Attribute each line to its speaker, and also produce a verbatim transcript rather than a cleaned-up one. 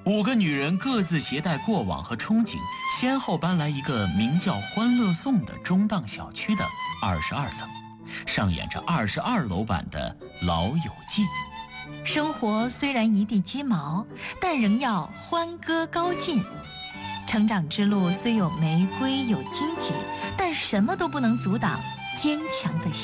Speaker 1: 五个女人各自携带过往和憧憬，先后搬来一个名叫欢乐颂的中档小区的二十二层，上演着二十二楼版的《老友记》。
Speaker 2: 生活虽然一地鸡毛，但仍要欢歌高进。成长之路虽有玫瑰有荆棘，但什么都不能阻挡坚强的心。